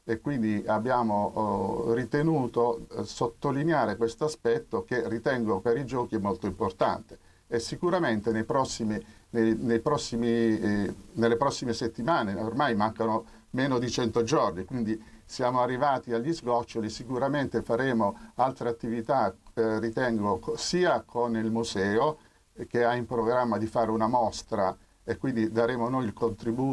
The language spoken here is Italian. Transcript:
e quindi abbiamo ritenuto sottolineare questo aspetto che ritengo per i giochi molto importante e sicuramente nelle prossime settimane, ormai mancano meno di 100 giorni, quindi siamo arrivati agli sgoccioli, sicuramente faremo altre attività, ritengo, sia con il museo che ha in programma di fare una mostra e quindi daremo noi il contributo